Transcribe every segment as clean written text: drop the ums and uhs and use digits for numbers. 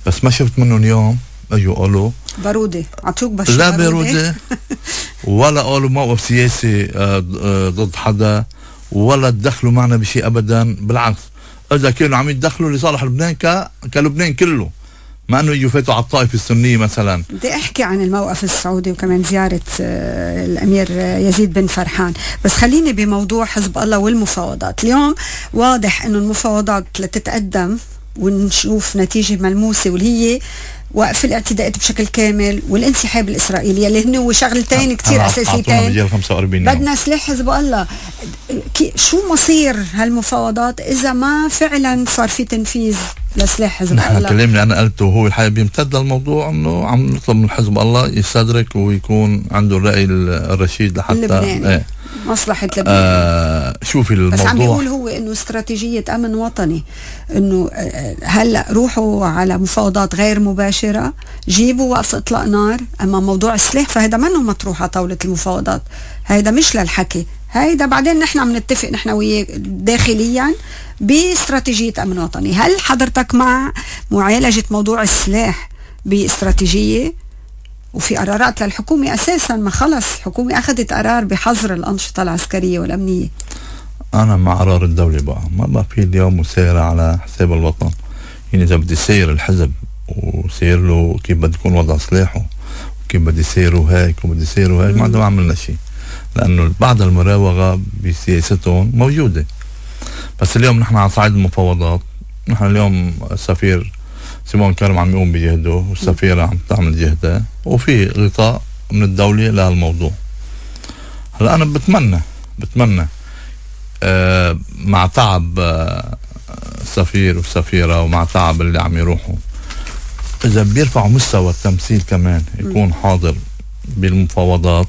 بس ما شفت منهم اليوم اجوا قالوا بارودة عطوك بس لا بارودة ولا قالوا موقف سياسي ضد حدا ولا تدخلوا معنا بشيء ابدا. بالعكس اذا كانوا عم يتدخلوا لصالح لبنان كلبنان كله، ما انه يجوا فاتوا على الطائفة السنية مثلا. بدي احكي عن الموقف السعودي وكمان زيارة الامير يزيد بن فرحان، بس خليني بموضوع حزب الله والمفاوضات. اليوم واضح انه المفاوضات لتتقدم ونشوف نتيجة ملموسة، واللي هي وقف الاعتداءات بشكل كامل والانسحاب الإسرائيلي اللي هن هو شغلتين كتير أساسيتين. بدنا سلاح حزب الله. شو مصير هالمفاوضات إذا ما فعلا صار في تنفيذ لسلاح حزب الله؟ نحن كلمنا أنا قلته، هو الحقيقة بيمتد الموضوع أنه عم نطلب من حزب الله يستدرك ويكون عنده الرأي الرشيد لحتى مصلحة لبنان. شوفي الموضوع بس عم بيقول هو انه استراتيجية امن وطني، انه هلا روحوا على مفاوضات غير مباشرة، جيبوا وقف اطلاق نار. اما موضوع السلاح فهذا منه مطروح على طاولة المفاوضات، هيدا مش للحكي، هيدا بعدين نحن عم نتفق نحن وياه داخليا باستراتيجية امن وطني. هل حضرتك مع معالجة موضوع السلاح باستراتيجية؟ وفي قرارات للحكومة أساسا، ما خلص الحكومة أخذت قرار بحظر الأنشطة العسكرية والأمنية. أنا مع قرار الدولة بقى، ما في اليوم مسيرة على حساب الوطن. يعني إذا بدي سير الحزب وسير له كيف بده يكون وضع سلاحه وكيف بدي سيره هيك وبدي سيره هيك، ما عندهم عملنا شيء، لأنه بعض المراوغة بسياستهم موجودة. بس اليوم نحن على صعيد المفاوضات، نحن اليوم السفير سيمون كرم عم يقوم بجهده والسفيرة عم تعمل جهدها وفي غطاء من الدولة لهالموضوع. هلا أنا بتمنى مع تعب السفير والسفيرة ومع تعب اللي عم يروحوا، إذا بيرفعوا مستوى التمثيل كمان يكون حاضر بالمفاوضات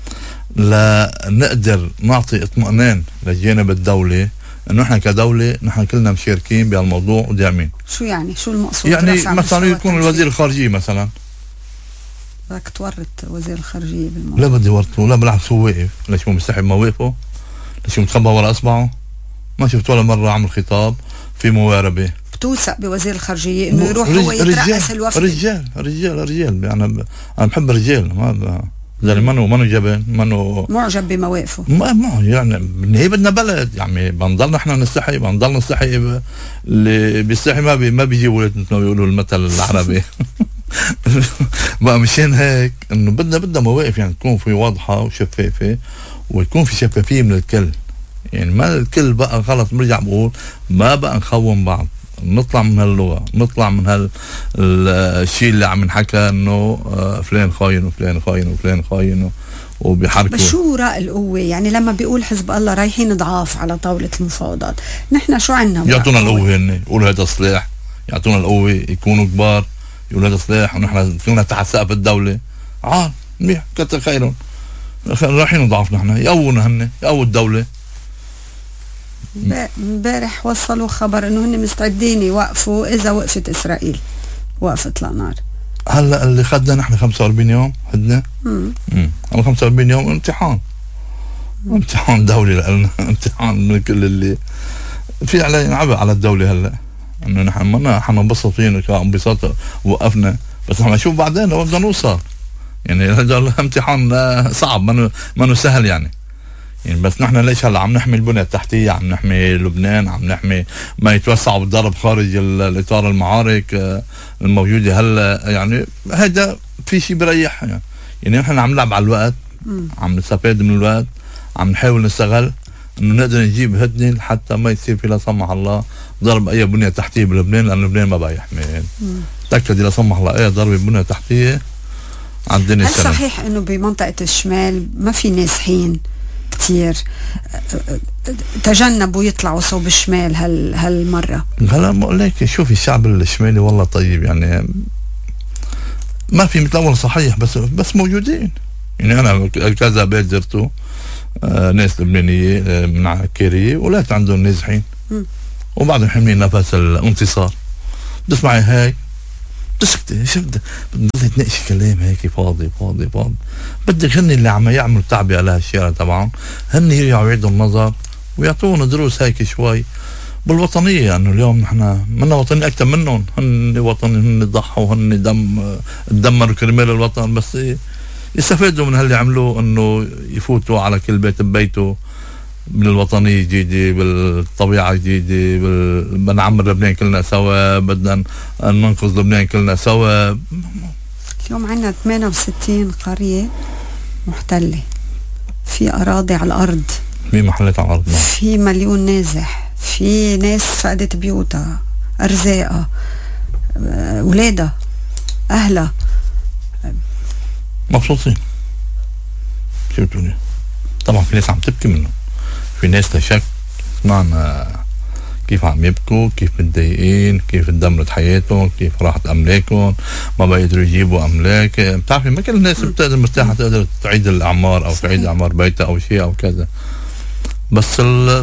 لنقدر نعطي اطمئنان لجانب الدولة انه احنا كدولة نحن كلنا مشاركين بهالموضوع وداعمين. شو يعني؟ شو المقصود؟ يعني مثلا يكون الوزير الخارجية مثلا. بدك تورط وزير الخارجية بالموضوع؟ لا بدي ورطه، لا بالعكس هو واقف. ليش هو مستحي مواقفه؟ ليش هو متخبى ورا اصبعه؟ ما شفت ولا مرة عمل خطاب في مواربة. بتوثق بوزير الخارجية انه يروح هو يترأس الوفد؟ رجال يعني انا بحب الرجال، ما زي منو جبن، منو معجب بمواقفه. ما يعني هي بدنا بلد، يعني بنضل نحن نستحي، بنضل نستحي. اللي بيستحي ما بيجي ولد مثل ما بيقولوا المثل العربي. بقى مشان هيك انه بدنا مواقف يعني تكون في واضحة وشفافة، ويكون في شفافية من الكل. يعني ما الكل بقى خلص برجع بقول ما بقى نخون بعض، نطلع من هاللغة، نطلع من الشيء اللي عم نحكى انه فلان خاين وفلان خاين وفلان خاين وبيحركوا. بس شو وراء القوة؟ يعني لما بيقول حزب الله رايحين ضعاف على طاولة المفاوضات، نحن شو عنا؟ يعطونا القوة، هن يقولوا هذا سلاح، يعطونا القوة، يكونوا كبار يقولوا هذا سلاح ونحن كلنا تحت سقف الدولة. منيح، كتر خيرهم. رايحين ضعاف، نحن يقوونا، هن يقووا الدولة. امبارح وصلوا خبر انه هن مستعدين يوقفوا اذا وقفت اسرائيل وقف اطلاق نار. هلا اللي خدنا نحن 45 يوم خدنا. 45 يوم امتحان دولي لنا، امتحان من كل اللي في علينا عبء على الدولة. هلا انه نحن ما مبسوطين كانبساط وقفنا، بس نحن نشوف بعدين لو بدنا نوصل. يعني هذا الامتحان صعب، ما سهل يعني بس نحن ليش هلا عم نحمي البنية التحتية، عم نحمي لبنان، عم نحمي ما يتوسعوا بالضرب خارج الإطار المعارك الموجودة هلا. يعني هذا في شيء بريح يعني نحن عم نلعب على الوقت، عم نستفاد من الوقت، عم نحاول نستغل انه نقدر نجيب هدنة حتى ما يصير في لا سمح الله ضرب اي بنية تحتية بلبنان، لأن لبنان ما بقى يحمل. تأكد لا سمح الله اي ضرب بنية تحتية عندنا. هل صحيح انه بمنطقة الشمال ما في نازحين كتير تجنبوا يطلعوا صوب الشمال هالمرة؟ هلا بقول لك شوفي الشعب الشمالي والله طيب، يعني ما في مثل اول صحيح، بس موجودين. يعني انا كذا بيت زرته ناس لبنانية من عكارية ولقيت عندهم نازحين وبعدهم حاملين نفس الانتصار. بتسمعي هيك تسكتي، شو بدك تناقش كلام هيك فاضي. بدك هن اللي عم يعملوا تعبئة على هالشارع طبعا، هن يرجعوا يعيدوا النظر ويعطونا دروس هيك شوي بالوطنية، يعني اليوم نحن منا وطنية أكثر منهم، هن وطني، هن ضحوا، هن دمروا كرمال الوطن، بس يستفادوا من هاللي عملوه، انه يفوتوا على كل بيت ببيته من الوطنية جديدة، بالطبيعة جديدة، بدنا نعمر لبنان كلنا سوا، بدنا ننقذ لبنان كلنا سوا. اليوم عندنا 68 قرية محتلة، في أراضي على الأرض، في محلات على الأرض، في مليون نازح، في ناس فقدت بيوتها، أرزاقها، أولادها، أهلها، مبسوطين. شو بتقولي؟ طبعا في ناس عم تبكي منه، في ناس لا شك سمعنا كيف عم يبكوا، كيف متضايقين، كيف اندمرت حياتهم، كيف راحت املاكهم، ما بقى يقدروا يجيبوا املاك. بتعرفي ما كل الناس بتقدر مرتاحه تقدر تعيد الاعمار او تعيد اعمار بيتها او شيء او كذا، بس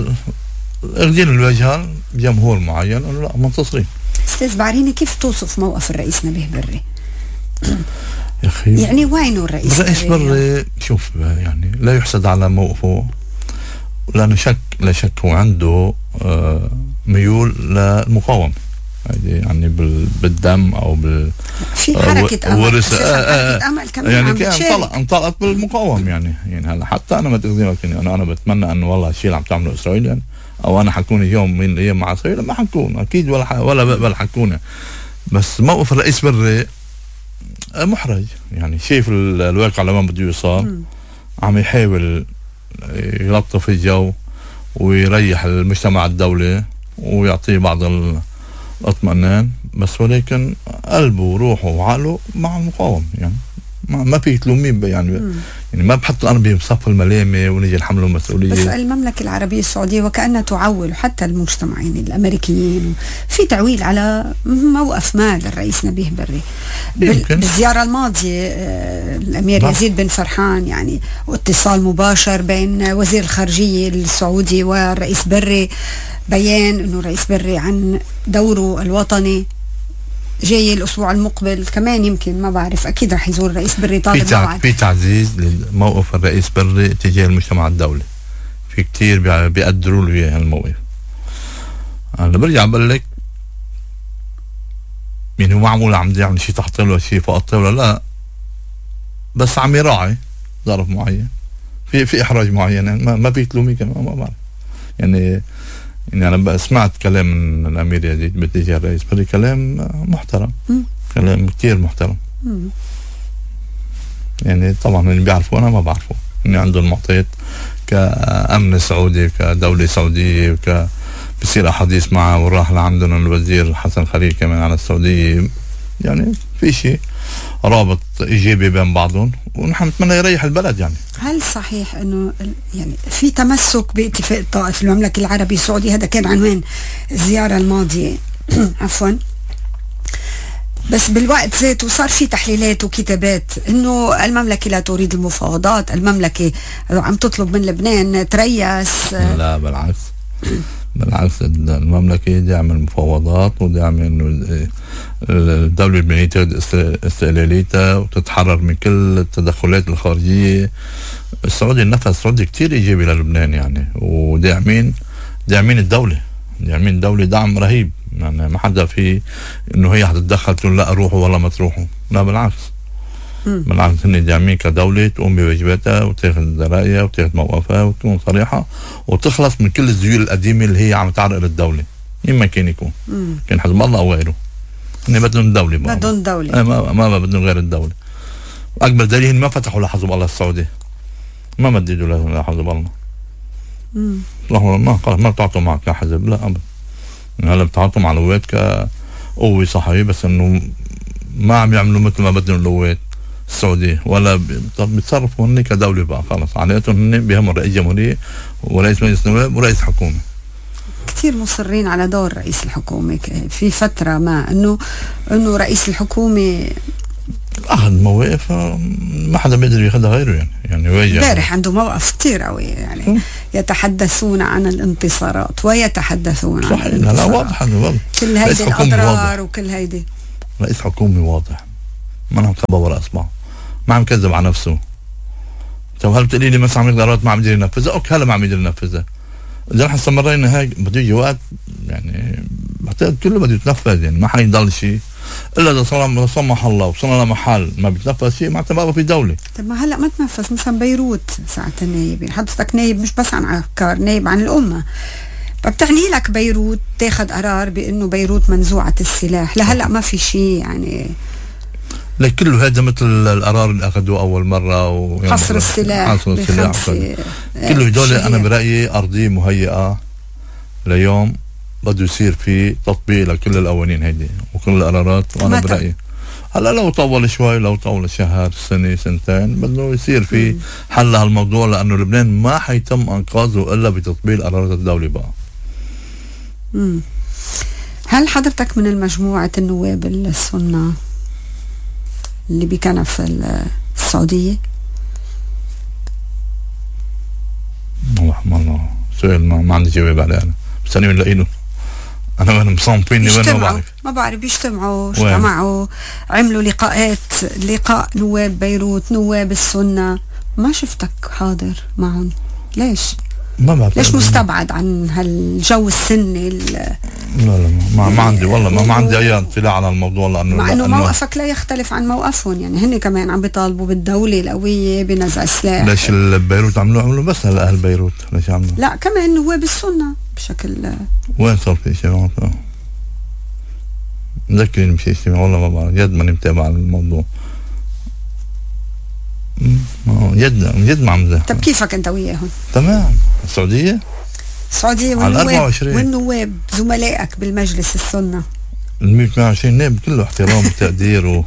اخذين الواجهه جمهور معين انه لا منتصرين. استاذ بعريني، كيف توصف موقف الرئيس نبيه بري؟ يا اخي يعني وينه الرئيس بري؟ شوف يعني لا يحسد على موقفه، لانه لا شك هو عنده ميول للمقاومه، يعني بالدم او في حركه امل، حركه امل كمان يعني كان انطلقت بالمقاومه. يعني هلا حتى انا ما تخزينك، انا بتمنى انه والله الشيء اللي عم تعمله اسرائيل يعني، او انا حكون يوم من الايام مع اسرائيل، ما حكون اكيد ولا بقبل حكونه، بس موقف الرئيس بري محرج. يعني شايف الواقع لما بده يوصل، عم يحاول يلطف الجو ويريح المجتمع الدولي ويعطيه بعض الاطمئنان، بس ولكن قلبه وروحه وعقله مع المقاومة. يعني ما في تلومين يعني ما بحط انا بصف الملامه ونجي نحمله المسؤوليه. بس المملكه العربيه السعوديه وكانها تعول حتى المجتمعين الامريكيين، في تعويل على موقف ما للرئيس نبيه بري. بالزياره الماضيه الامير يزيد بن فرحان يعني، واتصال مباشر بين وزير الخارجيه السعودي والرئيس بري، بيان انه الرئيس بري عن دوره الوطني. جاي الاسبوع المقبل كمان، يمكن ما بعرف، اكيد رح يزور الرئيس بري طالب موعد. في تعزيز لموقف الرئيس بري تجاه المجتمع الدولي، في كتير بيقدروا له اياه هالموقف. انا برجع بقول لك يعني هو معمول عم يعمل شيء تحت ولا شيء فوق ولا لا، بس عم يراعي ظرف معين، في احراج معين، يعني ما في تلومي كمان، ما بعرف يعني أنا سمعت كلام من الأمير يزيد باتجاه الرئيس بري، كلام محترم، كلام كتير محترم. يعني طبعا اللي بيعرفوا أنا ما بعرفه، إني عنده المعطيات كأمن سعودي، كدولة سعودية، بصير أحاديث معه، وراح لعندنا الوزير حسن خليل كمان على السعودية. يعني في شيء رابط إيجابي بين بعضهم، ونحن نتمنى يريح البلد. يعني هل صحيح انه يعني في تمسك باتفاق الطائف المملكه العربيه السعوديه؟ هذا كان عنوان الزياره الماضيه عفوا. بس بالوقت ذاته صار في تحليلات وكتابات انه المملكه لا تريد المفاوضات، المملكه عم تطلب من لبنان تريس. لا بالعكس، بالعكس المملكة داعمة المفاوضات وداعمة انه الدولة اللبنانية تاخذ استقلاليتها وتتحرر من كل التدخلات الخارجية. السعودي النفس السعودي كتير ايجابي للبنان يعني، وداعمين الدولة، داعمين الدولة دعم رهيب. يعني ما حدا في انه هي حتتدخل تقول لا روحوا ولا ما تروحوا، لا بالعكس. بالعكس هن داعمين كدولة تقوم بواجباتها وتاخذ رأيها وتاخذ موقفها وتكون صريحة وتخلص من كل الزيول القديمة اللي هي عم تعرقل الدولة، ما كان يكون كان حزب الله او غيره. هن بدهم الدولة، بدهم دولة، ما بدهم غير الدولة. أكبر دليل ما فتحوا لحزب الله السعودي، ما مددوا لحزب الله. ما بتعاطوا معك كحزب، لا أبدا. هلا بتعاطوا مع القوات كقوة صحيح، بس إنه ما عم يعملوا مثل ما بدهم القوات السعودية، ولا بيتصرفوا هن كدولة بقى خلص. عليهم هن بيهموا رئيس جمهورية ورئيس مجلس النواب ورئيس حكومة. كثير مصرين على دور رئيس الحكومة. في فترة ما انه رئيس الحكومة اخذ مواقف ما حدا بيقدر ياخذها غيره. يعني واجه امبارح عنده موقف كثير قوي، يعني يتحدثون عن الانتصارات ويتحدثون صحيح. عن الانتصارات. لا واضح انه كل هيدي الاضرار وكل هيدي. رئيس حكومي واضح، ما عم يخبى وراء اصبعه، ما عم يكذب على نفسه. طب هل بتقولي لي مثلا عم قرارات ما عم يقدر ينفذها؟ اوكي هلا ما عم يقدر ينفذها. اذا نحن استمرينا هيك بده يجي وقت يعني بعتقد كله بده يتنفذ، يعني ما حيضل شيء الا اذا لا سمح الله وصلنا لمحل ما بيتنفذ شيء معناتها ما في دوله. طب ما هلا ما تنفذ مثلا بيروت ساعة النايب، يعني حضرتك نايب مش بس عن افكار، نايب عن الامه، فبتعني لك بيروت تاخذ قرار بانه بيروت منزوعه السلاح، لهلا ما في شيء يعني. لك كله هذا مثل القرار اللي اخذوه اول مره حصر السلاح كله هدول انا برايي ارضيه مهيئه ليوم بده يصير في تطبيق لكل القوانين هيدي وكل القرارات. وانا برايي هلا لو طول شوي، لو طول شهر سنه سنتين، بده يصير في حل هالموضوع، لانه لبنان ما حيتم انقاذه الا بتطبيق قرارات الدوله بقى. هل حضرتك من المجموعه النواب السنه اللي بكنف السعوديه؟ والله سؤال ما عندي جواب عليه، انا مستني نلاقي له. انا مصنفيني وانا ما بعرف بيجتمعوا اجتمعوا عملوا لقاء نواب بيروت، نواب السنه، ما شفتك حاضر معهم. ليش؟ ما بعرف ليش مستبعد عن هالجو السني؟ لا ما عندي والله ما عندي اي اطلاع على الموضوع، لانه مع انه موقفك لا يختلف عن موقفهم، يعني هن كمان عم بيطالبوا بالدوله القويه بنزع السلاح. ليش بيروت عملوا بس هلا اهل بيروت ليش عملوا؟ لا كمان نواب السنه بشكل. وين صار في اجتماعات؟ مذكرين بشي اجتماع والله ما بعرف، يد ما نتابع الموضوع، يد ما عم. طب كيفك انت وياهم؟ تمام. السعوديه والنواب زملائك بالمجلس السنه ال 128 نائب كله احترام وتقدير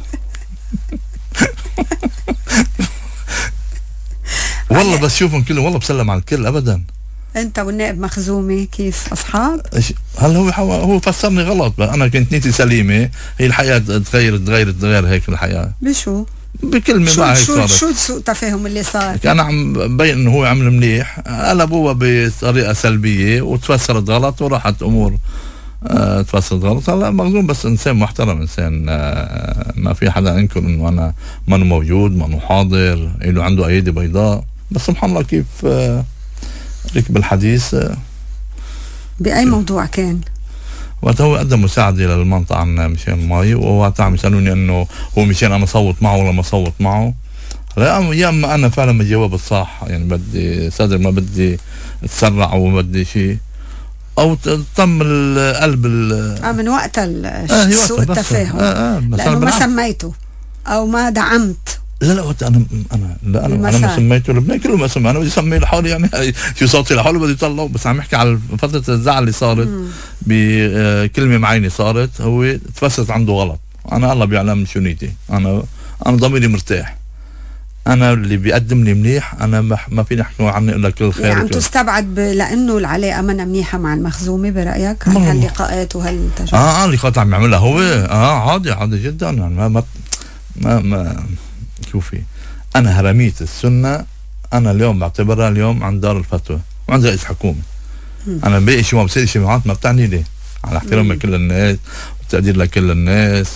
والله بس شوفهم كله والله بسلم على الكل ابدا. انت والنائب مخزومي كيف اصحاب؟ هل هو فسرني غلط، انا كنت نيتي سليمه، هي الحياه تغير هيك الحياه. بشو؟ بكلمه ما هيك صارت. شو سوء تفاهم اللي صار؟ انا عم ببين انه هو عمل مليح، قلبوها بطريقه سلبيه وتفسرت غلط وراحت امور تفسرت غلط. هلا مخزوم بس انسان محترم، انسان ما في حدا ينكر انه انا مانو موجود، مانو حاضر، له عنده ايادي بيضاء، بس سبحان الله كيف ركب الحديث. باي موضوع كان؟ وقت هو قدم مساعدة للمنطقة عن مشان المي، ووقت عم يسألوني انه هو مشان انا صوت معه ولا ما صوت معه. لا يا اما انا فعلا الجواب الصح، يعني بدي صدر ما بدي اتسرع وبدي شيء، او تم القلب من وقت سوء التفاهم لانه ما سميته او ما دعمت. لا وقت انا ما سميته، لبنان كله ما سمي، انا بدي اسمي لحالي، يعني شو صوتي لحاله بدي يطلعه. بس عم يحكي على فتره الزعل اللي صارت بكلمه معينه صارت، هو تفسرت عنده غلط. انا الله بيعلم شو نيتي، انا ضميري مرتاح، انا اللي بيقدم لي منيح، انا ما فيني احكي عني الا كل خير. يعني عم تستبعد لانه العلاقه منا منيحه مع المخزومي برايك؟ هاللقاءات وهالتجارب اللقاءات عم يعملها هو عادي جدا، يعني ما شوفي، انا هرمية السنه انا اليوم بعتبرها اليوم عند دار الفتوى وعند رئيس حكومه. انا باقي شو ما بصير اجتماعات ما بتعني لي، على احترام لكل الناس وتقدير لكل الناس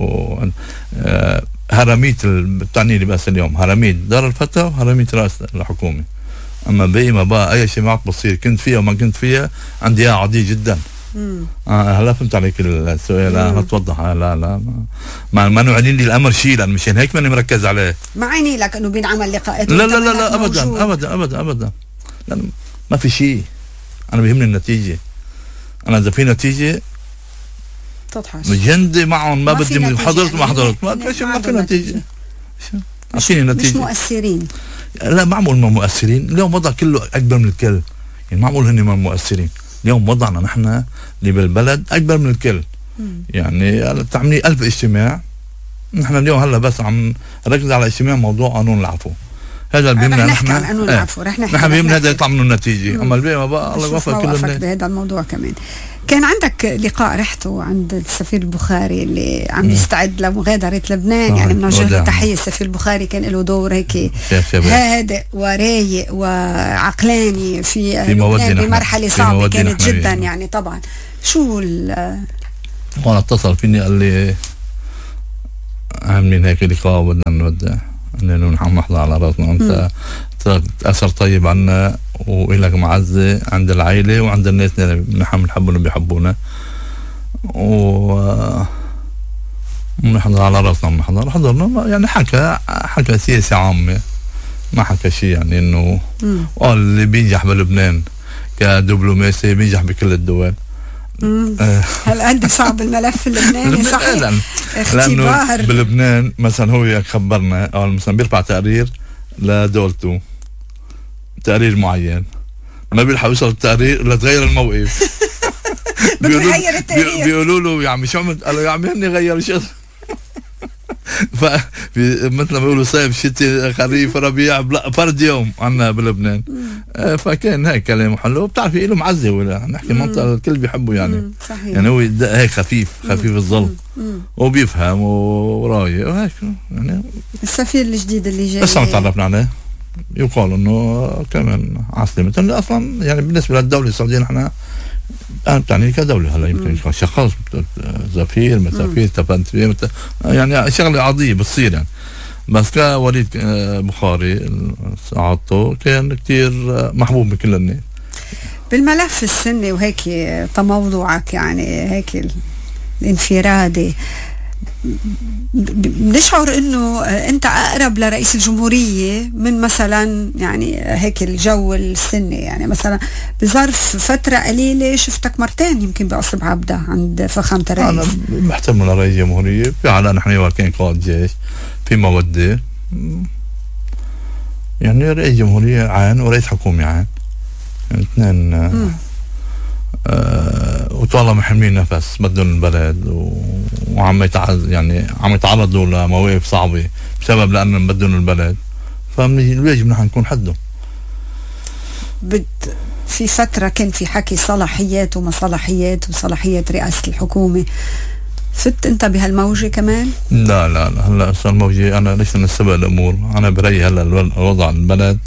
هرمية بتعني لي بس اليوم هرمية دار الفتوى وهرمية رئيس الحكومه. اما باقي ما بقى اي اجتماعات بتصير كنت فيها وما كنت فيها عندي اياها عادي جدا. هلا فهمت عليك السؤال. لا توضح. لا ما نعني لي الامر شيء، لان مشان هيك ماني مركز عليه. ما عيني لك انه بينعمل لقاءات؟ لا ابدا لان ما في شيء. انا بيهمني النتيجه. انا اذا في نتيجه تضحش مجندي معهم، ما بدي حضرت ما حضرت، ما في نتيجه. اعطيني نتيجه. مش مؤثرين. لا معمول ما مؤثرين. اليوم وضع كله اكبر من الكل، يعني معمول هن ما مؤثرين. اليوم وضعنا نحن اللي بالبلد اكبر من الكل. يعني تعملي 1000 اجتماع، نحن اليوم هلا بس عم نركز على اجتماع موضوع قانون العفو. هذا اللي بيهمنا نحن. قانون العفو نحن بيهمنا هذا يطلع منه النتيجه. اما الباقي ما بقى الله يوفق كل الناس بهذا الموضوع. كمان كان عندك لقاء رحته عند السفير البخاري اللي عم يستعد لمغادره لبنان، يعني بنوجه له تحيه. السفير البخاري كان له دور هيك هادئ ورايق وعقلاني في لبنان بمرحله صعبه كانت جدا، يعني طبعا شو وانا اتصل فيني قال لي عاملين هيك لقاء وبدنا نودع، قلنا له نحن نحضر على راسنا. انت أثر طيب عنا وإلك معزة عند العائلة وعند الناس اللي نحن بنحبهم وبيحبونا، ونحضر على راسنا حضرنا يعني حكى سياسة عامة، ما حكى شيء يعني إنه قال اللي بينجح بلبنان كدبلوماسي بينجح بكل الدول. هل قد صعب الملف اللبناني؟ صحيح، لأنه بلبنان مثلا هو خبرنا أو مثلا بيرفع تقرير لدولته، تقرير معين، ما بيلحق يوصل التقرير لتغير الموقف. بيقولوا له يا عمي شو عملت؟ قال له يا عمي هني غير شغل. مثل ما بيقولوا صيف شتي خريف ربيع فرد يوم عنا بلبنان. فكان هيك كلام حلو، بتعرفي له معزه ولا نحكي منطقه الكل بيحبه يعني. صحيح. يعني هو هيك خفيف الظل وبيفهم ورايق وهيك يعني. السفير الجديد اللي جاي بس ما تعرفنا عليه، يقال انه كمان عسلمة اصلا يعني بالنسبه للدوله السعوديه نحن بتعني كدولة هلا يمكن شخص زفير مسافير تفنتري يعني شغلة عادية بتصير يعني. بس كوليد بخاري سعادته كان كتير محبوب بكل الناس. بالملف السني وهيك تموضوعك يعني هيك الانفرادي، بنشعر انه انت اقرب لرئيس الجمهورية من مثلا يعني هيك الجو السني؟ يعني مثلا بظرف فترة قليلة شفتك مرتين يمكن بقصب عبده عند فخامة الرئيس. انا بحترم لرئيس الجمهورية، في علاقة نحن كان قائد جيش، في مودة يعني. رئيس جمهورية عين ورئيس حكومة عين، يعني اثنين وطالما حاملين نفس بدهم البلد وعم يعني عم يتعرضوا لمواقف صعبة بسبب لأنهم بدهم البلد، فالواجب نحن نكون حدهم. في فترة كان في حكي صلاحيات وما صلاحيات وصلاحيات رئاسة الحكومة، فت انت بهالموجة كمان؟ لا هلا صار الموجة انا ليش نسبق الامور. انا برأيي هلا الوضع البلد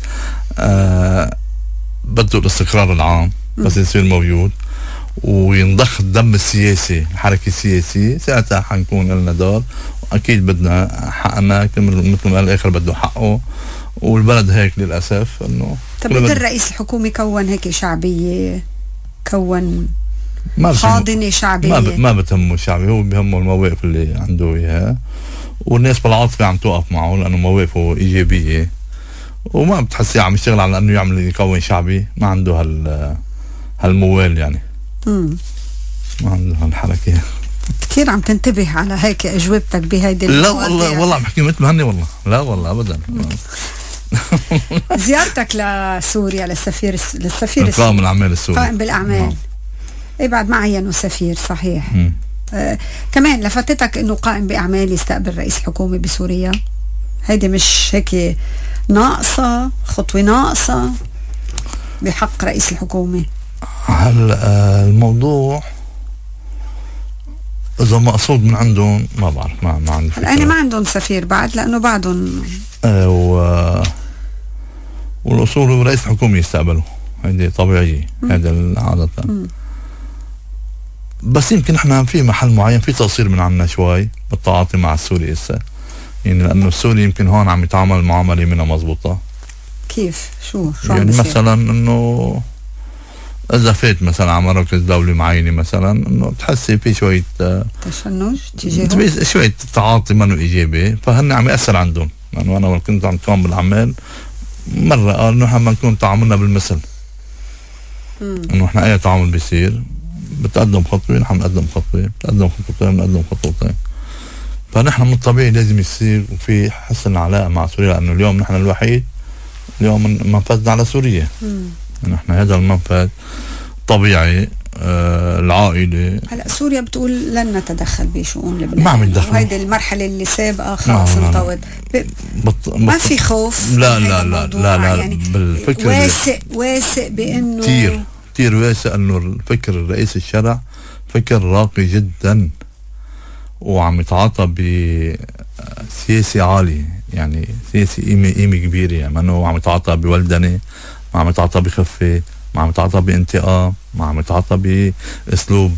بده الاستقرار العام بس يصير موجود وينضخ الدم السياسي، الحركة السياسية، ساعتها حنكون لنا دور. واكيد بدنا حقنا مثل ما الاخر بده حقه، والبلد هيك للاسف انه. طب اذا الرئيس الحكومي كون هيك شعبية، كون حاضنة شعبية، ما بتهمه الشعبي، هو بهمه المواقف اللي عنده اياها، والناس بالعاطفة عم توقف معه لانه مواقفه ايجابية، وما بتحسيه عم يشتغل على انه يكون شعبي، ما عنده هالموال يعني. ما عنده هالحركة. كثير عم تنتبه على هيك اجوبتك بهيدي لا والله عم بحكي مثل مهني والله. لا والله ابدا. زيارتك لسوريا للسفير قائم الاعمال السوري، قائم بالاعمال. اي بعد ما عينوا سفير صحيح. كمان لفتتك انه قائم باعمال يستقبل رئيس الحكومة بسوريا، هيدي مش هيك ناقصة خطوة ناقصة بحق رئيس الحكومة؟ هلا الموضوع اذا مقصود من عندهم ما بعرف، ما عندي فكرة. هلا ما عندهم سفير بعد لانه بعدهم والاصول رئيس الحكومة يستقبله، هيدي طبيعية، هذا عادة. بس يمكن احنا في محل معين في تقصير من عنا شوي بالتعاطي مع السوري هسه، يعني لانه السوري يمكن هون عم يتعامل معاملة منها مضبوطة. كيف؟ شو يعني مثلا انه اذا فات مثلا على مراكز دولة معينة مثلا انه تحسي في شوية تشنج تجاهه، شوية تعاطي منه ايجابي، فهن عم يأثر عندهم. لانه انا كنت عم قام بالاعمال مرة قال نحن ما نكون تعاملنا بالمثل، انه احنا اي تعامل بيصير بتقدم خطوة نحن نقدم خطوة، بتقدم خطوتين نقدم خطوتين. فنحن من الطبيعي لازم يصير وفي حسن علاقة مع سوريا، لأنه اليوم نحن الوحيد اليوم منفذنا على سوريا. نحن هذا المنفذ طبيعي. العائلة هلا سوريا بتقول لن نتدخل بشؤون لبنان، ما عم يتدخلوا، وهيدي المرحلة اللي سابقة خلاص انطوت. ما في خوف؟ لا يعني بالفكر واسع بأنه كتير واسع انه الفكر الرئيس الشرع فكر راقي جدا، وعم يتعاطى بسياسة عالية، يعني سياسة قيمة كبيرة، يعني ما انه عم يتعاطى بولدنة، ما عم يتعاطى بخفة، ما عم يتعاطى بانتقام، ما عم يتعاطى باسلوب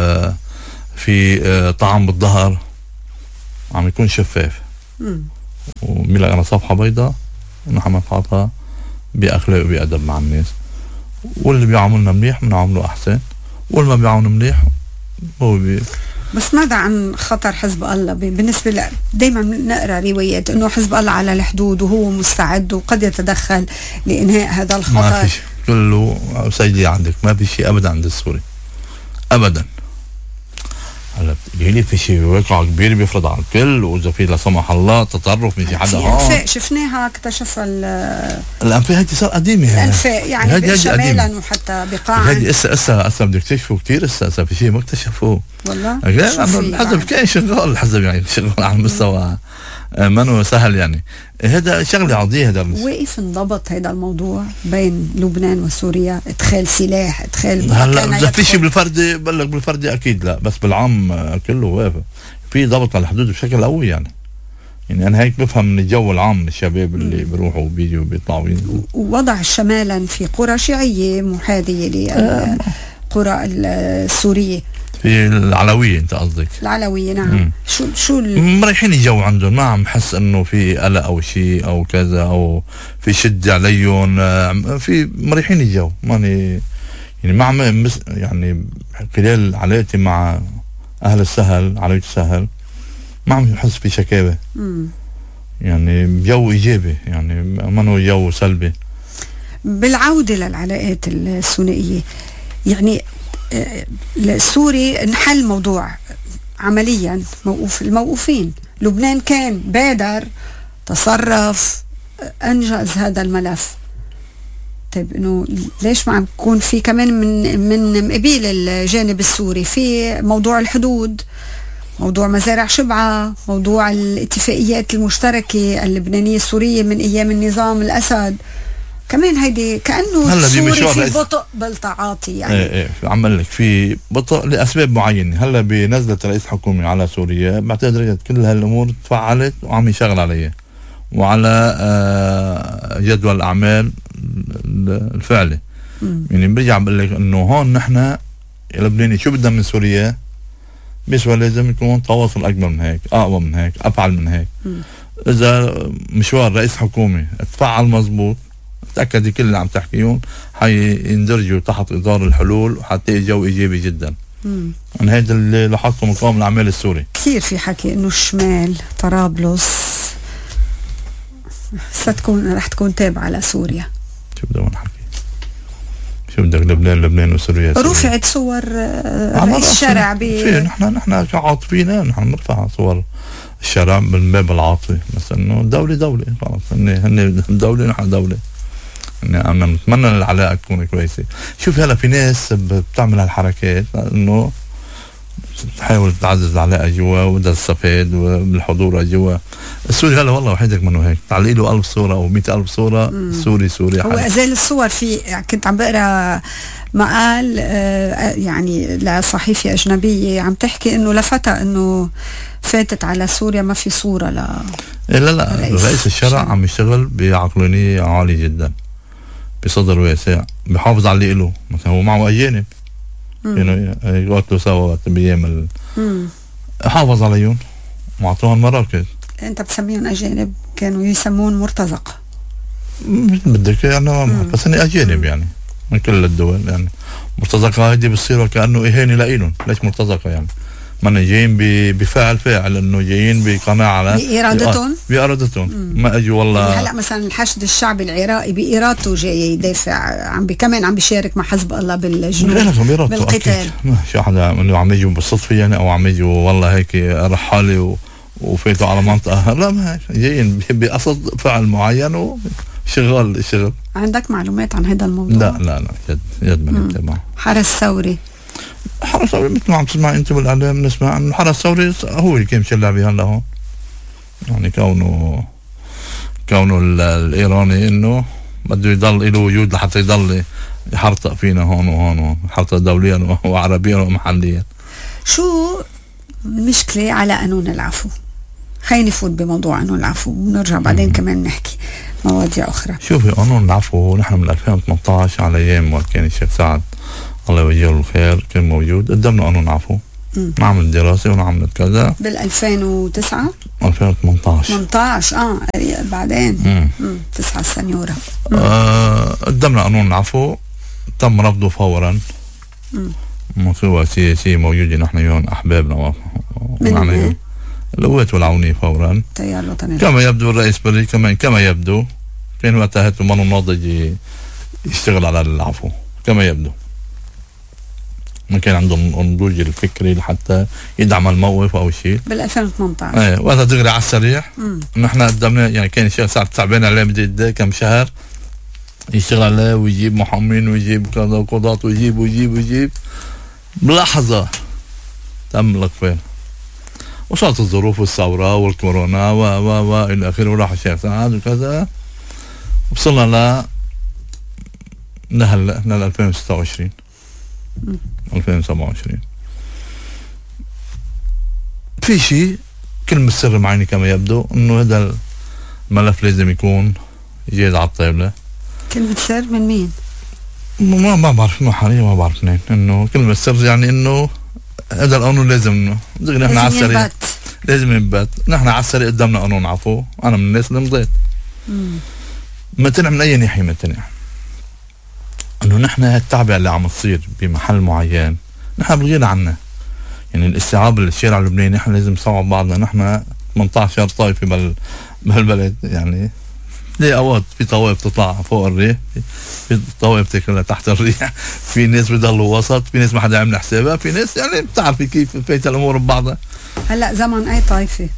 في طعن بالظهر، عم يكون شفاف. وميلك انا صفحة بيضاء ونحن عم نتعاطى بأخلاق وبأدب مع الناس، واللي بيعاملنا مليح بنعامله أحسن، واللي ما بيعاملنا مليح هو بس ماذا عن خطر حزب الله بالنسبة دايما نقرأ روايات انه حزب الله على الحدود وهو مستعد وقد يتدخل لإنهاء هذا الخطر؟ ما فيش، كله سيدي عندك ما في شيء أبدا عند السوري أبدا. هلا بتقولي في شيء واقع كبير بيفرض على الكل، واذا في لا سمح الله تطرف من شي حدا انفاق شفناها اكتشفها الانفاق. هيدي صار قديمه الانفاق يعني شمالا وحتى بقاعا. هيدي هسه بدك تكتشفوا كثير، هسه في شيء ما اكتشفوه والله. الحزب كان شغال، الحزب يعني شغال على مستوى منو سهل يعني. هذا شغله عاديه. هذا وقف انضبط هذا الموضوع بين لبنان وسوريا، ادخال سلاح، ادخال هلا اذا في شيء بالفردي بلغ بالفردي اكيد لا، بس بالعام كله واقف في ضبط على الحدود بشكل قوي يعني انا هيك بفهم من الجو العام من الشباب اللي بيروحوا وبيجوا وبيطلعوا. ووضع شمالا في قرى شيعيه محاذيه للقرى السوريه، في العلوية انت قصدك؟ العلوية نعم. شو مريحين الجو عندهم، ما عم حس انه في قلق او شيء او كذا او في شد عليهم، في مريحين الجو. ماني يعني ما عم يعني خلال علاقتي مع اهل السهل، علوية السهل، ما عم يحس في شكاوى. يعني جو ايجابي، يعني ما هو جو سلبي. بالعودة للعلاقات الثنائية، يعني السوري انحل موضوع عمليا، الموقوفين. لبنان كان بادر، تصرف، انجز هذا الملف. طيب انه ليش ما عم يكون في كمان من قبيل الجانب السوري في موضوع الحدود، موضوع مزارع شبعة، موضوع الاتفاقيات المشتركة اللبنانية السورية من ايام النظام الاسد، كمان هيدي كأنه السوري في بطء بالتعاطي يعني. ايه عمل لك في بطء لأسباب معينة. هلا بنزلة رئيس حكومي على سوريا بعتقد كل هالأمور تفعلت وعم يشغل عليها وعلى جدول الأعمال الفعلي. يعني برجع بقول لك إنه هون نحن اللبناني شو بدنا من سوريا، بس لازم يكون تواصل أكبر من هيك، أقوى من هيك، أفعل من هيك. إذا مشوار رئيس حكومي تفعل مزبوط، تأكدي كل اللي عم تحكيهم حيندرجوا تحت إطار الحلول وحتى جو إيجابي جدا. أنا هيدا اللي لاحظته من قوام الأعمال السوري. كثير في حكي إنه الشمال طرابلس رح تكون تابعة لسوريا. شو بدنا نحكي؟ شو بدك؟ لبنان وسوريا. رفعت صور رئيس الشارع نحن كعاطفيين نحن نرفع صور الشارع من باب العاطفي، بس إنه دولة خلاص، هن دولة نحن دولة. أنا نتمنى العلاقة تكون كويسة. شوف هلا في ناس بتعمل هالحركات إنه تحاول تعزز العلاقة جوا وده تستفاد بالحضور جوا. السوري هلا والله وحيدك منه هيك، تعلق له 1000 صورة أو 100,000 صورة سوري هو أزال الصور. في كنت عم بقرأ مقال يعني لصحيفة أجنبية عم تحكي إنه لفتة إنه فاتت على سوريا ما في صورة لا رئيس الشرع عم يشتغل بعقلانية عالية جدا، بصدر واسع، بحافظ على اللي له. مثلا هو معه أجانب يعني يقاتلوا سوا بأيام حافظ عليهم وعطوهم مراكز. أنت بتسميهم أجانب، كانوا يسمون مرتزقة. بدك يعني بس أني أجانب يعني من كل الدول. يعني مرتزقة هيدي بتصير وكأنه إهانة لإلهم. ليش مرتزقة يعني؟ ما جايين فاعل انه جايين بقناعه بارادتهم ما اجوا والله. يعني هلا مثلا الحشد الشعبي العراقي بارادته جاي يدافع، كمان عم بيشارك مع حزب الله بالجنوب بالقتال. شو حدا انه عم يجوا بالصدفه يعني، او عم يجوا والله هيك رحاله وفاتوا على منطقه. لا ما هيك، جايين بقصد فعل معين وشغال الشغل. عندك معلومات عن هذا الموضوع؟ لا يد من تبع حرس ثوري. حرس ثوري مثل ما عم تسمع انت بالاعلام، نسمع انه حرس ثوري هو اللي كان مشلع بها هلا هون. يعني كونه الايراني انه بده يضل له وجود لحتى يضل يحرطق فينا هون وهون، حرطق دوليا وعربيا ومحليا. شو المشكله على قانون العفو؟ خلينا نفوت بموضوع قانون العفو ونرجع بعدين كمان نحكي مواضيع اخرى. شوفي قانون العفو نحن من 2018 على ايام وقت كان الشيخ سعد الله يوجهه الخير كان موجود، قدمنا قانون عفو، نعمل دراسة ونعمل كذا. بال 2009 18 بعدين 9 سنيورة. قدمنا قانون العفو تم رفضه فورا. قوى سياسية موجودة نحن يون أحبابنا من القوات والعونية فورا. تيار الوطني كما يبدو الرئيس بري كما يبدو كان وقتها ما ناضج يشتغل على العفو كما يبدو. ما كان عندهم النضوج الفكري لحتى يدعم الموقف او شيء بال 2018. وقتها دغري على السريع نحن قدمنا يعني كان شيء صار تعبان عليه بدي كم شهر يشتغل عليه ويجيب محامين ويجيب كذا وقضاة ويجيب بلحظة تم الإقفال. وصارت الظروف والثورة والكورونا و إلى آخره وراح الشيخ سعد وكذا وصلنا لهلا 2026 2027. في شيء كلمة سر معينة كما يبدو انه هذا الملف لازم يكون جاهز على الطاولة. كلمة سر من مين؟ ما بعرف حاليا ما بعرف منين انه كلمة سر يعني انه هذا القانون لازم نحن على السريع لازم ينبات. نحن على السريع قدامنا قانون عفو. انا من الناس اللي مضيت متنع من اي ناحية متنع انه نحن هالتعبئة اللي عم تصير بمحل معين نحن بغينا عنه. يعني الاستيعاب الشارع اللبناني نحن لازم نصوب بعضنا. نحن 18 طائفة بهالبلد يعني ليه اوقات في طوائف تطلع فوق الريح في طوائف تاكلها تحت الريح في ناس بيضلوا وسط في ناس ما حدا عامل حسابها في ناس يعني بتعرفي كيف فايت الامور ببعضها. هلا زمن اي طائفة؟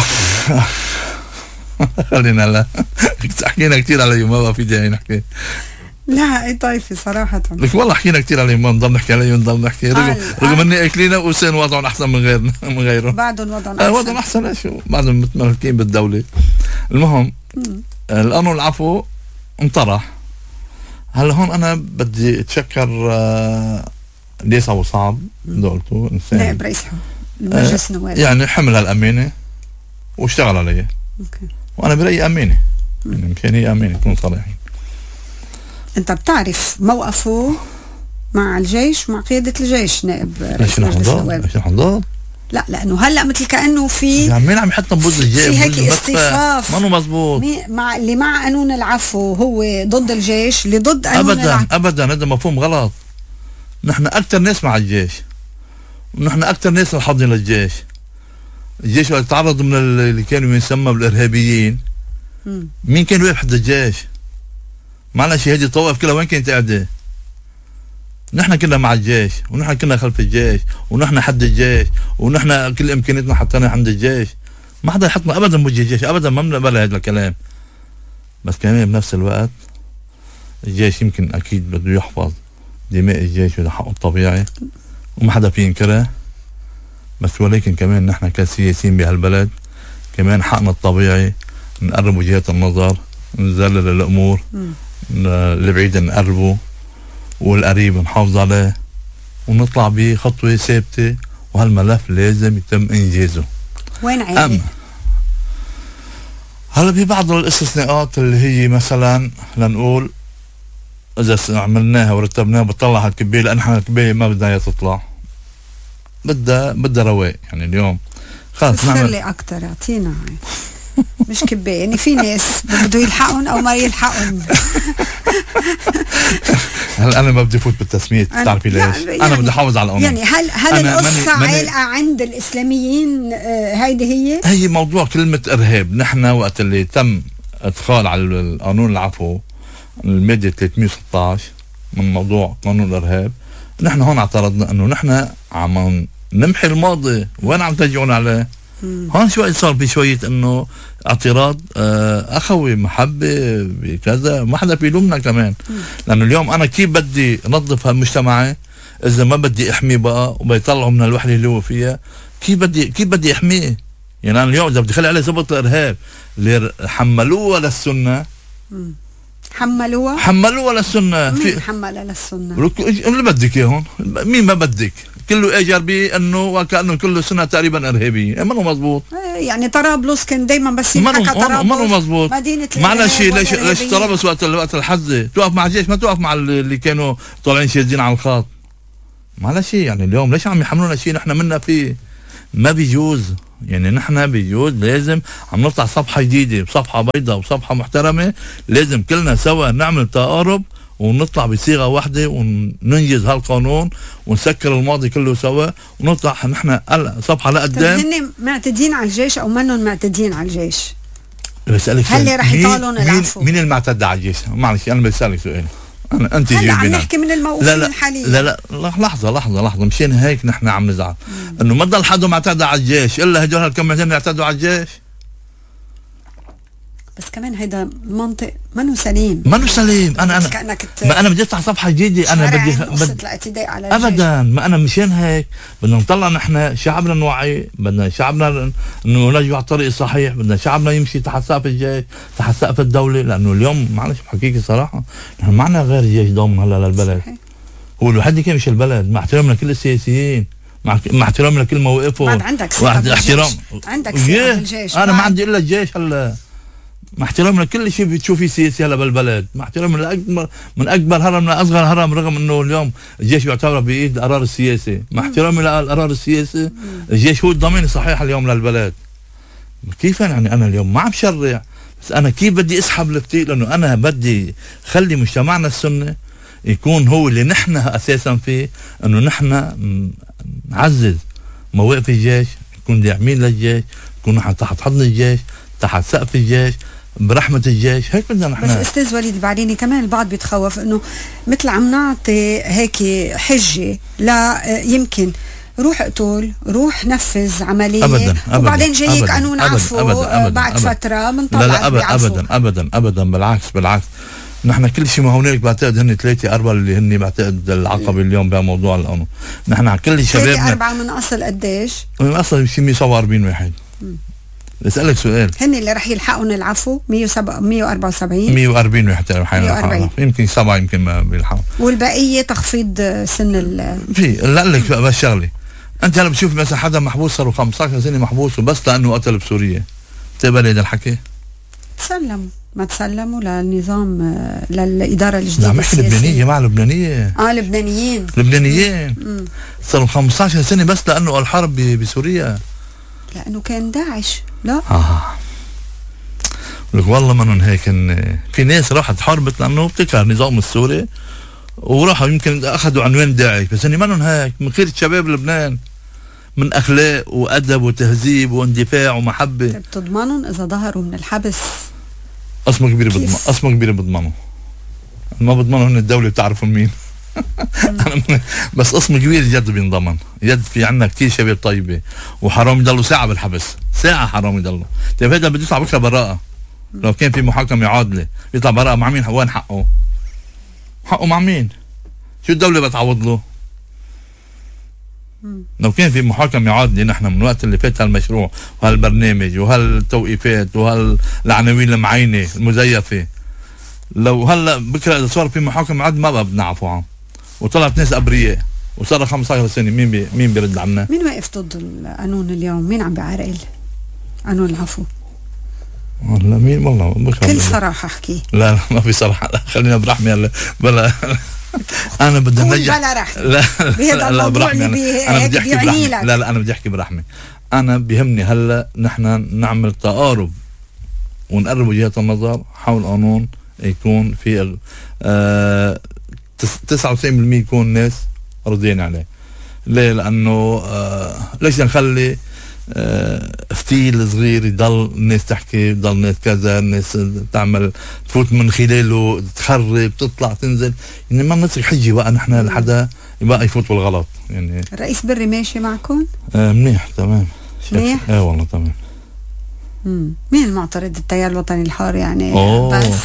خلينا لا حكينا كثير عليه ما بقى في داعي نحكي. لا اي طائفة صراحة لك والله حكينا كثير عليه ما نضل نحكي عليه ونضل نحكي رغم اني اكلينا وسين وضعهم احسن من غيرهم بعدهم وضعهم احسن. وضعهم احسن ايش بعدهم متملكين بالدولة. المهم القانون العفو انطرح. هلا هون انا بدي اتشكر ليس ابو صعب دولته انسان نائب رئيس المجلس النواب يعني حمل هالامانه واشتغل عليها. اوكي. وانا برايي امانه يعني مشان هي امانه نكون صريحين. انت بتعرف موقفه مع الجيش ومع قياده الجيش نائب رئيس المجلس النواب؟ ليش نحضر؟ لا لانه هلا مثل كانه في يعني مين عم يحط نبوذ الجيش في هيك اصطفاف ما مزبوط اللي مع قانون العفو هو ضد الجيش اللي ضد قانون ابدا هذا مفهوم غلط. نحن اكثر ناس مع الجيش ونحن اكثر ناس حاضرين للجيش. الجيش اللي تعرض من اللي كانوا يسمى بالارهابيين مين كان واقف حد الجيش؟ معلش هذه الطوائف كلها وين كانت قاعده؟ نحن كنا مع الجيش ونحن كنا خلف الجيش ونحن حد الجيش ونحن كل امكانياتنا حطينا عند الجيش. ما حدا يحطنا ابدا بوجه الجيش ابدا ما بنقبل هذا الكلام. بس كمان بنفس الوقت الجيش يمكن اكيد بده يحفظ دماء الجيش وده حقه الطبيعي وما حدا فيه ينكره. بس ولكن كمان نحن كسياسيين بهالبلد كمان حقنا الطبيعي نقرب وجهات النظر نزلل الامور اللي بعيد نقربه والقريب نحافظ عليه ونطلع بخطوة ثابتة. وهالملف لازم يتم انجازه. وين عيبه؟ هلا ببعض الاستثناءات اللي هي مثلا لنقول اذا عملناها ورتبناها بتطلع هالكباية لان احنا الكباية ما بدها اياها تطلع بدها رواق. يعني اليوم خلص فسر لي اكثر اعطينا مش كباية يعني في ناس بده يلحقهم او ما يلحقهم. هلا انا ما بدي فوت بالتسمية بتعرفي ليش؟ يعني انا بدي احافظ على القانون. يعني هل القصة عالقة عند الاسلاميين هيدي هي موضوع كلمة ارهاب. نحن وقت اللي تم ادخال على القانون العفو المادة 316 من موضوع قانون الارهاب نحن هون اعترضنا انه نحن عم نمحي الماضي وين عم تجعون عليه. هون شوي صار في شوية انه اعتراض اخوي محبة بكذا ما حدا بيلومنا كمان. لانه اليوم انا كيف بدي انظف هالمجتمع اذا ما بدي احميه بقى وبيطلعوا من الوحدة اللي هو فيها كيف بدي احميه. يعني انا اليوم اذا بدي خلي عليه ضبط الارهاب اللي حملوها للسنة حملوها للسنة. مين حملها للسنة؟ اللي بدك اياهم مين ما بدك كله اجر بانه وكانه كله سنه تقريبا ارهابيه. ما هو مزبوط. يعني طرابلس كان دايما بس ينحكى طرابلس ما هو مزبوط. معلش ليش طرابلس وقت الحزه توقف مع الجيش ما توقف مع اللي كانوا طالعين شادين على الخط. معلش يعني اليوم ليش عم يحملونا شيء نحن منا فيه؟ ما بيجوز يعني نحن بيود لازم عم نطلع صفحة جديدة وصفحة بيضاء وصفحة محترمة. لازم كلنا سوا نعمل تقارب ونطلع بصيغة واحدة وننجز هالقانون ونسكر الماضي كله سوا ونطلع نحن صفحة لقدام. هن معتدين على الجيش او منهم معتدين على الجيش؟ بسألك هل رح يطالون العفو؟ مين المعتدى على الجيش؟ معلش انا بسألك سؤال. انت هلا عم نحكي من الموقوفين الحاليين. لا لحظة مشان هيك نحن عم نزعل انه ما ضل حدا معتدى على الجيش الا هدول هالكم يعتدوا على الجيش. بس كمان هيدا منطق منو سليم. انا بدي اطلع صفحه جديده. انا بدي الاعتداء على الجيش ابدا. ما انا مشان هيك بدنا نطلع نحن شعبنا نوعي. بدنا شعبنا انه نرجع على الطريق الصحيح. بدنا شعبنا يمشي تحت سقف الجيش تحت سقف الدوله. لانه اليوم معلش بحكيكي صراحه نحن معنا غير جيش ضامن هلا للبلد. صحيح. هو الوحيد اللي كان مش البلد. مع احترامنا لكل السياسيين مع احترامنا لكل موقفهم. بعد عندك ثقه عندك ثقه بالجيش. انا ما عندي الا الجيش هلا. مع احترامنا لكل شيء بتشوفي سياسي هلا بالبلد. مع احترامنا من اكبر هرم لاصغر هرم رغم انه اليوم الجيش يعتبر بايد القرار السياسي. مع احترامي للقرار السياسي الجيش هو الضمين الصحيح اليوم للبلد. كيف يعني انا اليوم ما عم شرع بس انا كيف بدي اسحب الفتيل؟ لانه انا بدي خلي مجتمعنا السني يكون هو اللي نحن اساسا فيه. انه نحن نعزز مواقف الجيش نكون داعمين للجيش نكون نحن تحت حضن الجيش تحت سقف الجيش برحمة الجيش. هيك بدنا نحن. بس استاذ وليد البعريني كمان البعض بيتخوف انه مثل عم نعطي هيك حجة لا يمكن روح اقتل روح نفذ عملية أبداً وبعدين جاي قانون عفو بعد فترة بنطلع أبدا بالعكس نحن كل شيء ما هناك بعتقد هن 3-4 اللي هن بعتقد العقبة اليوم بموضوع القانون. نحن كل شبابنا 4 من اصل قديش؟ من اصل شيء 147 واحد. بسألك سؤال. هن اللي رح يلحقون العفو 174 140 واحد يمكن 7 يمكن ما بيلحقوا والبقية تخفيض سن في. لا لك بقى بس شغلة انت هلا بتشوف مثلا حدا محبوس صار 15 سنة محبوس وبس لانه قتل بسوريا تقبل هذا الحكي؟ ما تسلموا للنظام للإدارة الجديدة. عم احكي لبنانية مع لبنانية. لبنانيين صاروا 15 سنة بس لأنه الحرب بسوريا. لأنه كان داعش. لا لك والله منهم هيك. إن في ناس راحت حاربت لأنه بتكره النظام السوري وراحوا يمكن أخذوا عنوان داعش. بس إني منهم هيك. من خير شباب لبنان من أخلاق وأدب وتهذيب واندفاع ومحبة. بتضمنهم إذا ظهروا من الحبس قسم كبير بضمنوا. ما بضمنوا هن الدولة بتعرفوا مين. بس قسم كبير جد بينضمن. جد في عنا كتير شباب طيبة وحرام يضلوا ساعة بالحبس. ساعة حرام يضلوا. طيب هذا بده يطلع بكرة براءة. لو كان في محاكمة عادلة يطلع براءة مع مين؟ وين حقه مع مين؟ شو الدولة بتعوض له؟ لو كان في محاكمة عادلة نحن من وقت اللي فات هالمشروع وهالبرنامج وهالتوقيفات وهالعناوين المعينة المزيفة. لو هلا بكره اذا صار في محاكمة عادلة ما بقى بدنا عفو عنه وطلعت ناس ابرياء وصار 15 سنة مين بيرد عنا؟ مين واقف ضد القانون اليوم؟ مين عم بيعرقل قانون العفو؟ والله مين والله بكل صراحة احكي. لا ما في صراحة. لا خلينا برحمة هلا بلا انا بدي نرجع بلا رحمة بهذا الموضوع اللي انا بدي احكي برحمة. لا انا بدي احكي برحمة. انا بيهمني هلا نحن نعمل تقارب ونقرب وجهات النظر حول قانون يكون في 99% يكون الناس راضيين عليه. ليه؟ لانه ليش نخلي فتيل صغير يضل الناس تحكي يضل الناس كذا الناس تعمل تفوت من خلاله تخرب تطلع تنزل. يعني ما نترك حجة بقى نحن لحدا يبقى يفوت بالغلط. يعني الرئيس بري ماشي معكم؟ منيح تمام. منيح؟ والله تمام. مين المعترض؟ التيار الوطني الحر يعني؟ بس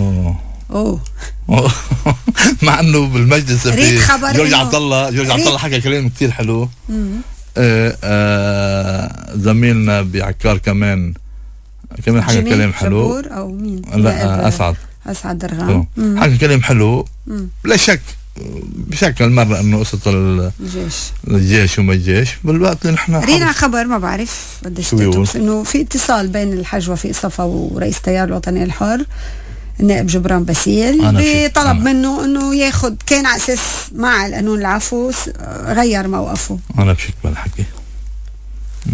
مع انه بالمجلس في جورج عبد الله حكى كلام كتير حلو. زميلنا بعكار كمان حكى كلام حلو. او مين؟ لا اسعد درغام حكى كلام حلو. لا شك بشكل مرة انه قصة الجيش وما الجيش بالوقت اللي نحن رينا خبر ما بعرف بديش تكتب انه في اتصال بين الحج وفيق صفا ورئيس التيار الوطني الحر النائب جبران باسيل بطلب منه انه ياخذ كان على اساس مع القانون العفو غير موقفه. انا بشك بالحكي